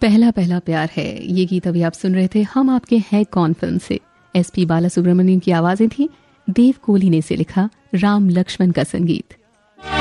पहला पहला प्यार है, ये गीत अभी आप सुन रहे थे हम आपके हैं कौन फिल्म से। SP बालासुब्रमण्यम की आवाजें थी, देव कोहली ने इसे लिखा, राम लक्ष्मण का संगीत।